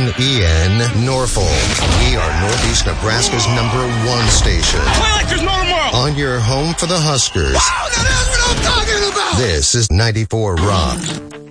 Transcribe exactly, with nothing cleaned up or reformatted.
E N, Norfolk. We are Northeast Nebraska's number one station. Play like there's no tomorrow. On your home for the Huskers. Wow, that is what I'm talking about. This is ninety-four Rock.